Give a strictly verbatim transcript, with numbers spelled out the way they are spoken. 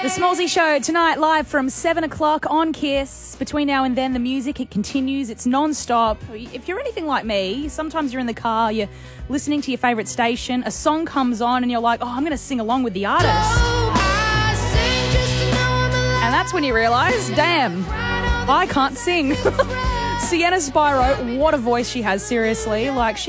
Smallsy Show tonight, live from seven o'clock on Kiss. Between now and then, the music, it continues. It's non-stop. If you're anything like me, sometimes you're in the car, you're listening to your favourite station, a song comes on and you're like, oh, I'm going to sing along with the artist. And that's when you realise, damn, I can't sing. Sienna Spyro, what a voice she has, seriously. Like, she